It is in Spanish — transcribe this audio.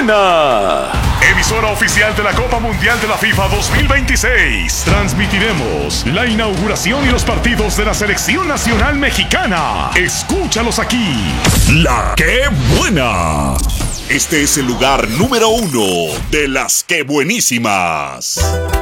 buena! Emisora oficial de la Copa Mundial de la FIFA 2026. Transmitiremos la inauguración y los partidos de la Selección Nacional Mexicana. Escúchalos aquí. La Qué Buena. Este es el lugar número 1 de las Qué Buenísimas.